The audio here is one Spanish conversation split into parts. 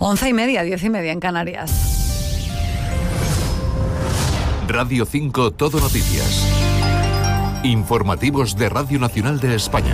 11:30, 10:30 en Canarias. Radio 5 Todo Noticias. Informativos de Radio Nacional de España.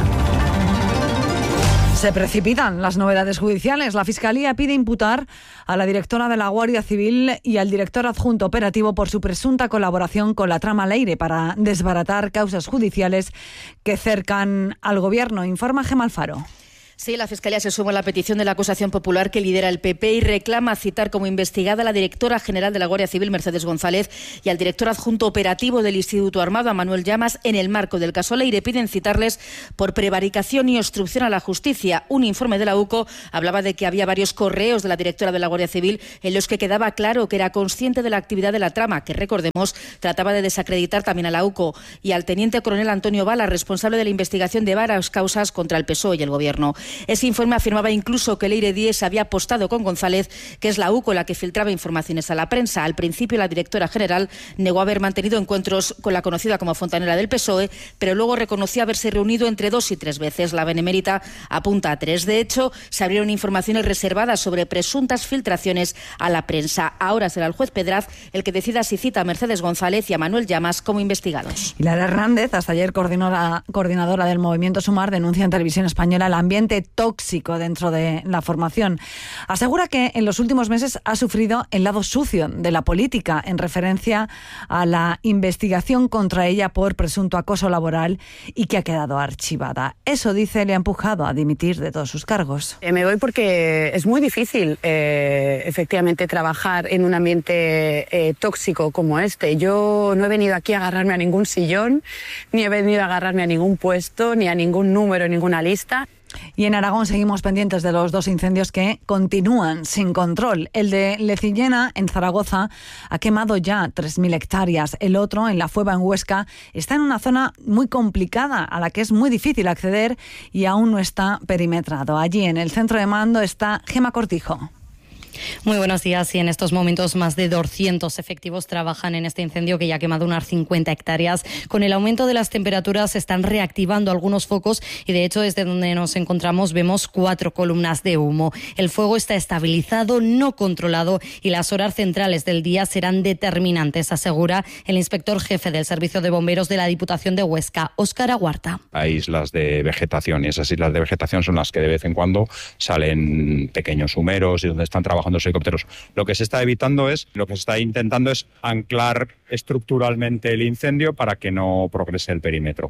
Se precipitan las novedades judiciales. La Fiscalía pide imputar a la directora de la Guardia Civil y al director adjunto operativo por su presunta colaboración con la trama Leire para desbaratar causas judiciales que cercan al Gobierno. Informa Gemma Alfaro. Sí, la Fiscalía se suma a la petición de la acusación popular que lidera el PP y reclama citar como investigada a la directora general de la Guardia Civil, Mercedes González, y al director adjunto operativo del Instituto Armado, a Manuel Llamas, en el marco del caso Leire. Piden citarles por prevaricación y obstrucción a la justicia. Un informe de la UCO hablaba de que había varios correos de la directora de la Guardia Civil en los que quedaba claro que era consciente de la actividad de la trama, que, recordemos, trataba de desacreditar también a la UCO, y al teniente coronel Antonio Bala, responsable de la investigación de varias causas contra el PSOE y el Gobierno. Ese informe afirmaba incluso que Leire Díez había apostado con González, que es la UCO la que filtraba informaciones a la prensa. Al principio, la directora general negó haber mantenido encuentros con la conocida como fontanera del PSOE, pero luego reconoció haberse reunido entre 2 y 3 veces. La benemérita apunta a 3. De hecho, se abrieron informaciones reservadas sobre presuntas filtraciones a la prensa. Ahora será el juez Pedraz el que decida si cita a Mercedes González y a Manuel Llamas como investigados. Y Lara Hernández, hasta ayer coordinadora del Movimiento Sumar, denuncia en Televisión Española el ambiente tóxico dentro de la formación. Asegura que en los últimos meses ha sufrido el lado sucio de la política en referencia a la investigación contra ella por presunto acoso laboral y que ha quedado archivada. Eso, dice, le ha empujado a dimitir de todos sus cargos. Me voy porque es muy difícil efectivamente trabajar en un ambiente tóxico como este. Yo no he venido aquí a agarrarme a ningún sillón, ni he venido a agarrarme a ningún puesto, ni a ningún número en ninguna lista. Y en Aragón seguimos pendientes de los 2 incendios que continúan sin control. El de Lecillena, en Zaragoza, ha quemado ya 3.000 hectáreas. El otro, en La Fueva, en Huesca, está en una zona muy complicada a la que es muy difícil acceder y aún no está perimetrado. Allí, en el centro de mando, está Gemma Cortijo. Muy buenos días. Y en estos momentos más de 200 efectivos trabajan en este incendio que ya ha quemado unas 50 hectáreas. Con el aumento de las temperaturas se están reactivando algunos focos y, de hecho, desde donde nos encontramos vemos 4 columnas de humo. El fuego está estabilizado, no controlado, y las horas centrales del día serán determinantes, asegura el inspector jefe del Servicio de Bomberos de la Diputación de Huesca, Óscar Aguarta. Hay islas de vegetación y esas islas de vegetación son las que de vez en cuando salen pequeños humeros y donde están trabajando los helicópteros. Lo que se está intentando es anclar estructuralmente el incendio para que no progrese el perímetro.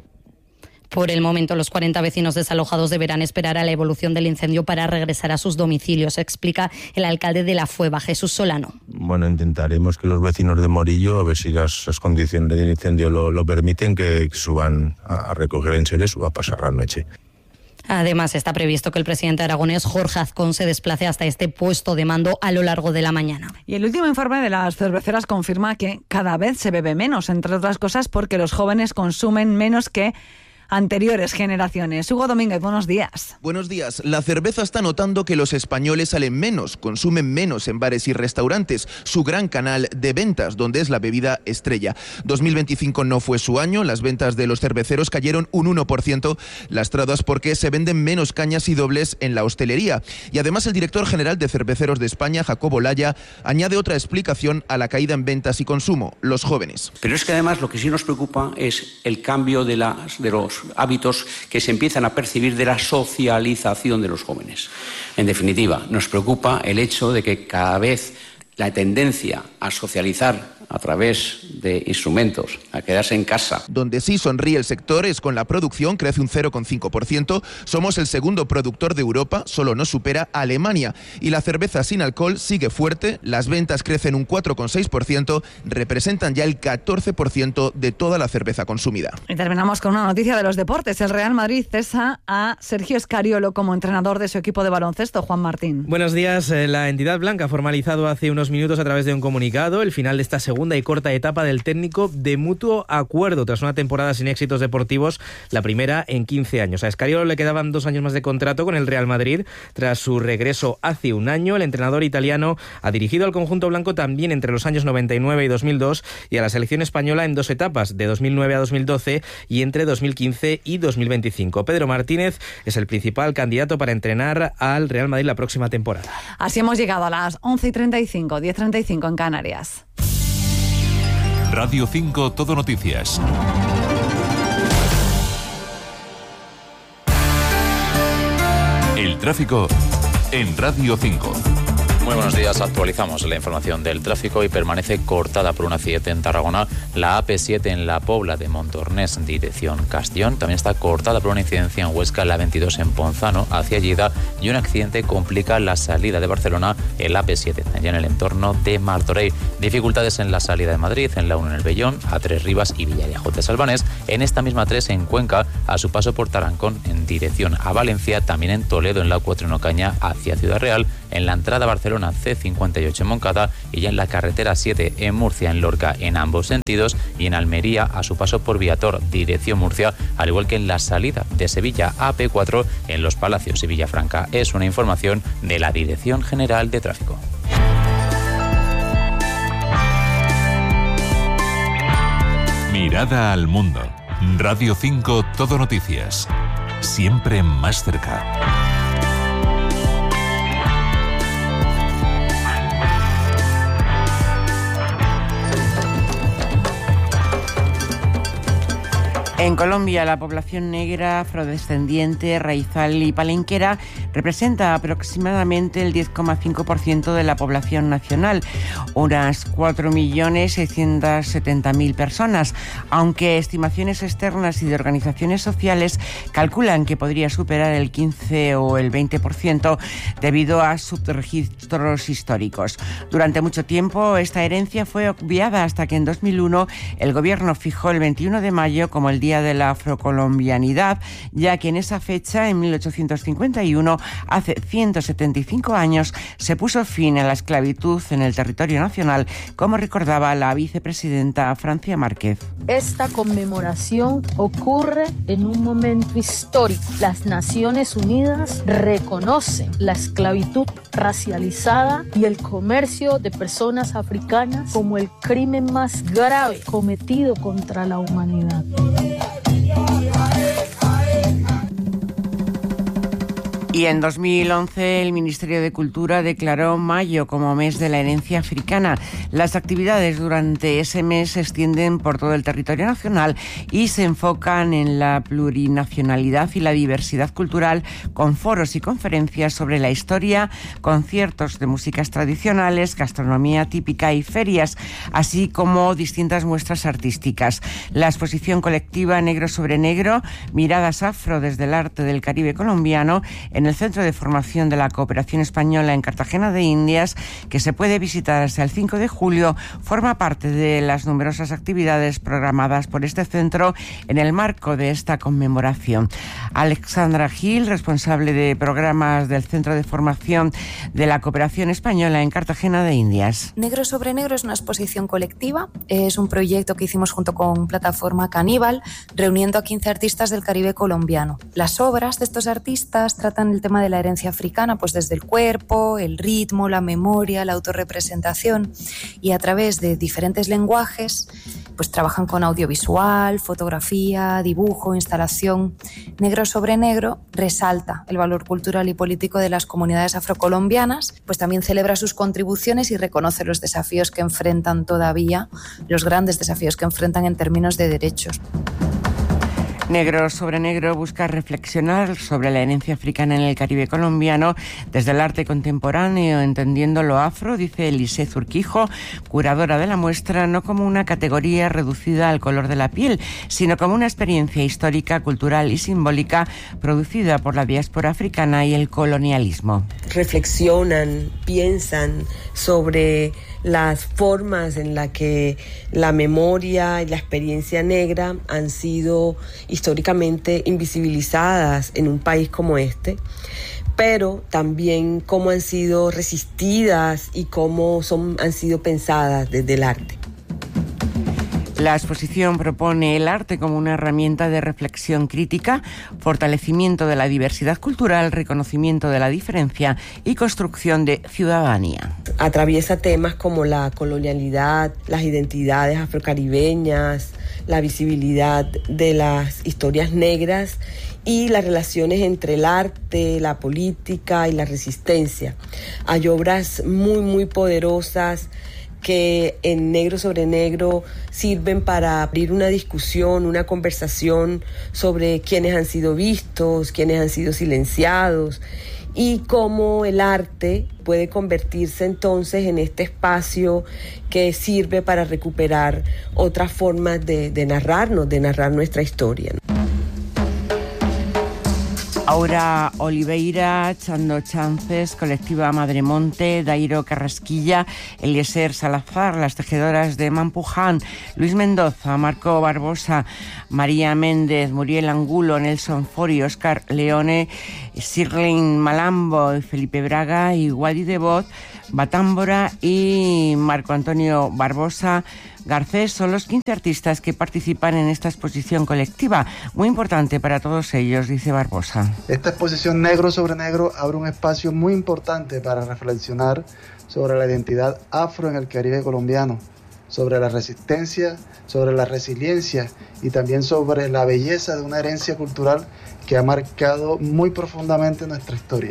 Por el momento, los 40 vecinos desalojados deberán esperar a la evolución del incendio para regresar a sus domicilios, explica el alcalde de La Fueva, Jesús Solano. Bueno, intentaremos que los vecinos de Morillo, a ver si las condiciones del incendio lo permiten, que suban a recoger enseres o a pasar la noche. Además, está previsto que el presidente aragonés, Jorge Azcón, se desplace hasta este puesto de mando a lo largo de la mañana. Y el último informe de las cerveceras confirma que cada vez se bebe menos, entre otras cosas porque los jóvenes consumen menos que anteriores generaciones. Hugo Domínguez, buenos días. Buenos días. La cerveza está notando que los españoles salen menos, consumen menos en bares y restaurantes, su gran canal de ventas, donde es la bebida estrella. 2025 no fue su año, las ventas de los cerveceros cayeron un 1%, lastradas porque se venden menos cañas y dobles en la hostelería. Y además el director general de Cerveceros de España, Jacobo Laya, añade otra explicación a la caída en ventas y consumo: los jóvenes. Pero es que además lo que sí nos preocupa es el cambio de los hábitos que se empiezan a percibir de la socialización de los jóvenes. En definitiva, nos preocupa el hecho de que cada vez la tendencia a socializar a través de instrumentos, a quedarse en casa. Donde sí sonríe el sector es con la producción, crece un 0,5%. Somos el segundo productor de Europa, solo nos supera Alemania. Y la cerveza sin alcohol sigue fuerte, las ventas crecen un 4,6%, representan ya el 14% de toda la cerveza consumida. Y terminamos con una noticia de los deportes. El Real Madrid cesa a Sergio Scariolo como entrenador de su equipo de baloncesto, Juan Martín. Buenos días. La entidad blanca ha formalizado hace unos unos minutos a través de un comunicado el final de esta segunda y corta etapa del técnico de mutuo acuerdo tras una temporada sin éxitos deportivos, la primera en 15 años. A Scariolo le quedaban 2 años más de contrato con el Real Madrid. Tras su regreso hace un año, el entrenador italiano ha dirigido al conjunto blanco también entre los años 99 y 2002 y a la selección española en 2 etapas, de 2009 a 2012 y entre 2015 y 2025. Pedro Martínez es el principal candidato para entrenar al Real Madrid la próxima temporada. Así hemos llegado a las 11:35, 10:35 en Canarias. Radio 5 Todo Noticias. El tráfico en Radio 5. Muy buenos días, actualizamos la información del tráfico y permanece cortada por un accidente en Tarragona. La AP7 en La Pobla de Montornés, dirección Castellón. También está cortada por una incidencia en Huesca, la 22 en Ponzano, hacia Lleida. Y un accidente complica la salida de Barcelona, el AP7, allá en el entorno de Martorell. Dificultades en la salida de Madrid, en la 1 en el Bellón, A3 Rivas y Villarejo de Salvanés. En esta misma 3 en Cuenca, a su paso por Tarancón, en dirección a Valencia. También en Toledo, en la 4 en Ocaña, hacia Ciudad Real. En la entrada a Barcelona, C58 en Moncada, y ya en la carretera 7 en Murcia, en Lorca, en ambos sentidos, y en Almería a su paso por Viator, dirección Murcia, al igual que en la salida de Sevilla AP4 en Los Palacios y Villafranca. Es una información de la Dirección General de Tráfico. Mirada al mundo. Radio 5 Todo Noticias. Siempre más cerca. En Colombia, la población negra, afrodescendiente, raizal y palenquera representa aproximadamente el 10,5% de la población nacional, unas 4.670.000 personas, aunque estimaciones externas y de organizaciones sociales calculan que podría superar el 15 o el 20% debido a subregistros históricos. Durante mucho tiempo, esta herencia fue obviada hasta que en 2001 el gobierno fijó el 21 de mayo como el Día de la Afrocolombianidad, ya que en esa fecha, en 1851, hace 175 años, se puso fin a la esclavitud en el territorio nacional, como recordaba la vicepresidenta Francia Márquez. Esta conmemoración ocurre en un momento histórico. Las Naciones Unidas reconocen la esclavitud racializada y el comercio de personas africanas como el crimen más grave cometido contra la humanidad. Y en 2011 el Ministerio de Cultura declaró mayo como mes de la herencia africana. Las actividades durante ese mes se extienden por todo el territorio nacional y se enfocan en la plurinacionalidad y la diversidad cultural, con foros y conferencias sobre la historia, conciertos de músicas tradicionales, gastronomía típica y ferias, así como distintas muestras artísticas. La exposición colectiva Negro sobre Negro, miradas afro desde el arte del Caribe colombiano, en el Centro de Formación de la Cooperación Española en Cartagena de Indias, que se puede visitar hasta el 5 de julio, forma parte de las numerosas actividades programadas por este centro en el marco de esta conmemoración. Alexandra Gil, responsable de programas del Centro de Formación de la Cooperación Española en Cartagena de Indias. Negro sobre Negro es una exposición colectiva, es un proyecto que hicimos junto con Plataforma Caníbal, reuniendo a 15 artistas del Caribe colombiano. Las obras de estos artistas tratan el tema de la herencia africana, pues desde el cuerpo, el ritmo, la memoria, la autorrepresentación, y a través de diferentes lenguajes pues trabajan con audiovisual, fotografía, dibujo, instalación. Negro sobre Negro resalta el valor cultural y político de las comunidades afrocolombianas, pues también celebra sus contribuciones y reconoce los desafíos que enfrentan todavía, los grandes desafíos que enfrentan en términos de derechos. Negro sobre Negro busca reflexionar sobre la herencia africana en el Caribe colombiano desde el arte contemporáneo, entendiendo lo afro, dice Elise Zurquijo, curadora de la muestra, no como una categoría reducida al color de la piel, sino como una experiencia histórica, cultural y simbólica producida por la diáspora africana y el colonialismo. Reflexionan, piensan sobre las formas en las que la memoria y la experiencia negra han sido históricamente invisibilizadas en un país como este, pero también cómo han sido resistidas y cómo han sido pensadas desde el arte. La exposición propone el arte como una herramienta de reflexión crítica, fortalecimiento de la diversidad cultural, reconocimiento de la diferencia y construcción de ciudadanía. Atraviesa temas como la colonialidad, las identidades afrocaribeñas, la visibilidad de las historias negras y las relaciones entre el arte, la política y la resistencia. Hay obras muy poderosas que en Negro sobre Negro sirven para abrir una discusión, una conversación sobre quiénes han sido vistos, quiénes han sido silenciados y cómo el arte puede convertirse entonces en este espacio que sirve para recuperar otras formas de narrar nuestra historia. Aura Oliveira, Chando Chances, Colectiva Madremonte, Dairo Carrasquilla, Eliezer Salazar, Las Tejedoras de Mampuján, Luis Mendoza, Marco Barbosa, María Méndez, Muriel Angulo, Nelson Fori, Óscar Leone, Sirlin Malambo, Felipe Braga y Wadi Devot, Batámbora y Marco Antonio Barbosa Garcés son los 15 artistas que participan en esta exposición colectiva, muy importante para todos ellos, dice Barbosa. Esta exposición Negro sobre Negro abre un espacio muy importante para reflexionar sobre la identidad afro en el Caribe colombiano, sobre la resistencia, sobre la resiliencia y también sobre la belleza de una herencia cultural que ha marcado muy profundamente nuestra historia.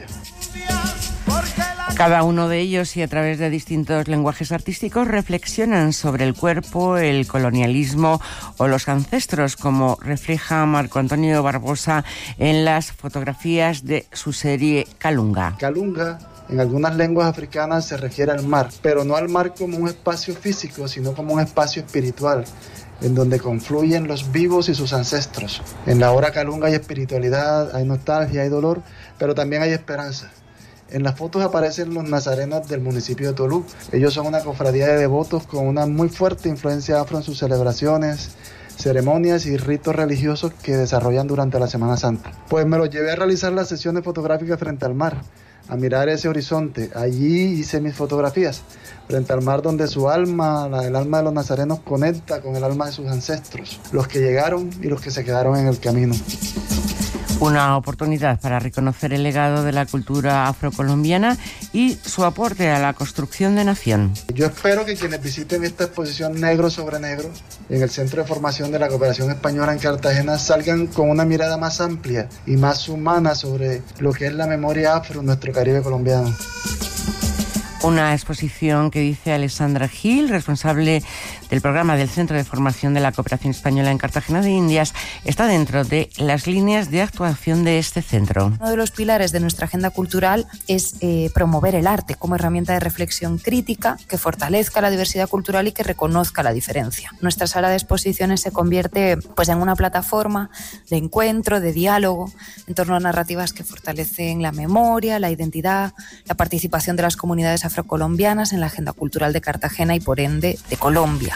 Cada uno de ellos, y a través de distintos lenguajes artísticos, reflexionan sobre el cuerpo, el colonialismo o los ancestros, como refleja Marco Antonio Barbosa en las fotografías de su serie Kalunga. Kalunga, en algunas lenguas africanas, se refiere al mar, pero no al mar como un espacio físico, sino como un espacio espiritual, en donde confluyen los vivos y sus ancestros. En la obra Kalunga hay espiritualidad, hay nostalgia, hay dolor, pero también hay esperanza. En las fotos aparecen los nazarenos del municipio de Tolú. Ellos son una cofradía de devotos con una muy fuerte influencia afro en sus celebraciones, ceremonias y ritos religiosos que desarrollan durante la Semana Santa. Pues me los llevé a realizar las sesiones fotográficas frente al mar, a mirar ese horizonte. Allí hice mis fotografías, frente al mar donde su alma, el alma de los nazarenos, conecta con el alma de sus ancestros, los que llegaron y los que se quedaron en el camino. Una oportunidad para reconocer el legado de la cultura afrocolombiana y su aporte a la construcción de nación. Yo espero que quienes visiten esta exposición Negro sobre Negro en el Centro de Formación de la Cooperación Española en Cartagena salgan con una mirada más amplia y más humana sobre lo que es la memoria afro en nuestro Caribe colombiano. Una exposición que, dice Alessandra Gil, responsable del programa del Centro de Formación de la Cooperación Española en Cartagena de Indias, está dentro de las líneas de actuación de este centro. Uno de los pilares de nuestra agenda cultural es promover el arte como herramienta de reflexión crítica que fortalezca la diversidad cultural y que reconozca la diferencia. Nuestra sala de exposiciones se convierte en una plataforma de encuentro, de diálogo, en torno a narrativas que fortalecen la memoria, la identidad, la participación de las comunidades afrocolombianas en la agenda cultural de Cartagena y, por ende, de Colombia.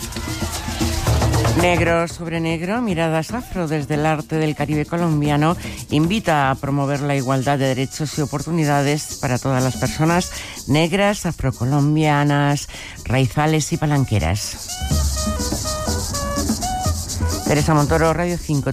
Negro sobre Negro, miradas afro desde el arte del Caribe colombiano, invita a promover la igualdad de derechos y oportunidades para todas las personas negras, afrocolombianas, raizales y palanqueras. Teresa Montoro, Radio 5.